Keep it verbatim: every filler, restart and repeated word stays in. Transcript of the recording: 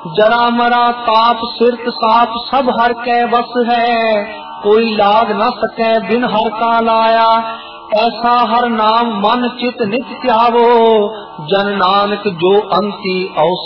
जरा मरा ताप सिरत साप सब हर कै बस है, कोई लाग न सकै बिन हर का लाया। ऐसा हर नाम मन चित नित ध्यावो, जन नानक जो अंति अवस